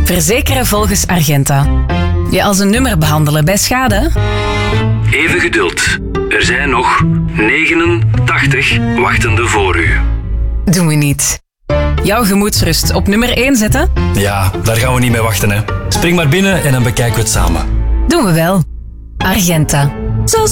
Verzekeren volgens Argenta. Je als een nummer behandelen bij schade? Even geduld. Er zijn nog 89 wachtende voor u. Doen we niet. Jouw gemoedsrust op nummer 1 zetten? Ja, daar gaan we niet mee wachten, hè. Spring maar binnen en dan bekijken we het samen. Doen we wel. Argenta. Zo